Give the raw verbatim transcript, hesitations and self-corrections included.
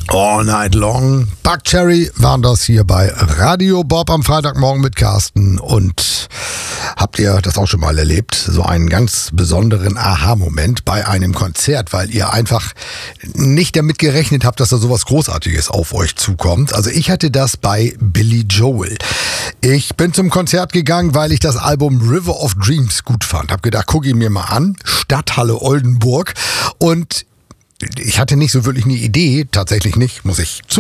All Night Long. Buckcherry waren das hier bei Radio Bob am Freitagmorgen mit Carsten. Und habt ihr das auch schon mal erlebt? So einen ganz besonderen Aha-Moment bei einem Konzert, weil ihr einfach nicht damit gerechnet habt, dass da sowas Großartiges auf euch zukommt. Also ich hatte das bei Billy Joel. Ich bin zum Konzert gegangen, weil ich das Album River of Dreams gut fand. Hab gedacht, guck ihn mir mal an. Stadthalle Oldenburg. Und ich hatte nicht so wirklich eine Idee, tatsächlich nicht, muss ich zu